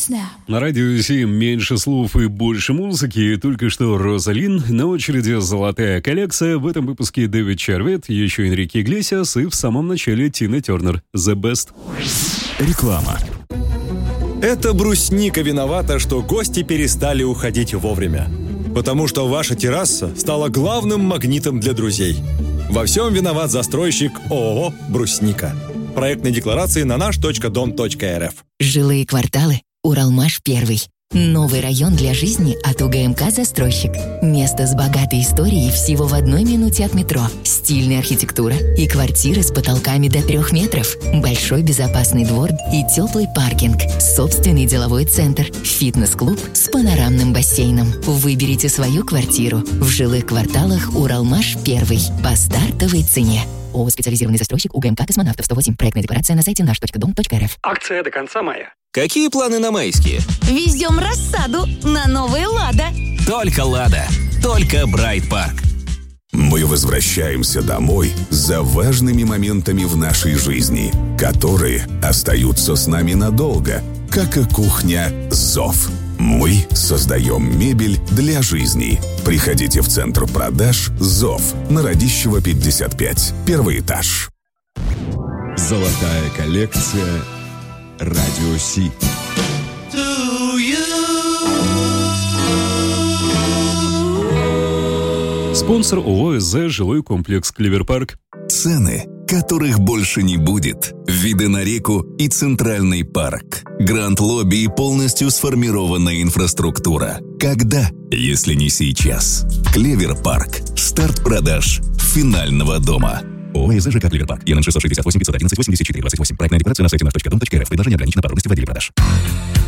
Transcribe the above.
На радио 7 меньше слов и больше музыки. Только что Розалин. На очереди золотая коллекция. В этом выпуске Дэвид Червет, еще Энрике Иглесиас и в самом начале Тина Тернер. The Best. Реклама. Это брусника виновата, что гости перестали уходить вовремя. Потому что ваша терраса стала главным магнитом для друзей. Во всем виноват застройщик ООО «Брусника». Проектные декларации на наш.дом.рф. Жилые кварталы «Уралмаш-1». Новый район для жизни от УГМК «Застройщик». Место с богатой историей всего в 1 минуте от метро. Стильная архитектура и квартиры с потолками до 3 метров. Большой безопасный двор и теплый паркинг. Собственный деловой центр. Фитнес-клуб с панорамным бассейном. Выберите свою квартиру в жилых кварталах «Уралмаш-1» по стартовой цене. ООО «Специализированный застройщик» УГМК «Космонавтов» 108. Проектная декларация на сайте наш.дом.рф. Акция до конца мая. Какие планы на майские? Везем рассаду на новые «Лада». Только «Лада». Только Брайт Парк. Мы возвращаемся домой за важными моментами в нашей жизни, которые остаются с нами надолго, как и кухня «Зов». Мы создаем мебель для жизни. Приходите в центр продаж «Зов» на Радищева, 55. Первый этаж. Золотая коллекция «Радио Си». Спонсор ООО «СЗ» жилой комплекс «Клевер-парк». Цены, которых больше не будет. Виды на реку и центральный парк. Гранд-лобби и полностью сформированная инфраструктура. Когда, если не сейчас? Клевер-парк. Старт продаж финального дома. ООО «СЗ» ЖК «Клевер-парк». ЕНН 668 511 84 28. Проектная декларация на сайте наш.дом.рф. Предложение ограничено по трудности в отделе продаж.